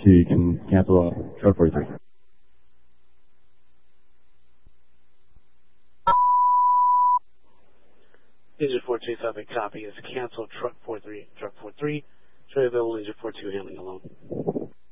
2, you can cancel truck 43. Laser 42 traffic copy is cancel truck 43. Truck 43, show available laser 42 handling alone.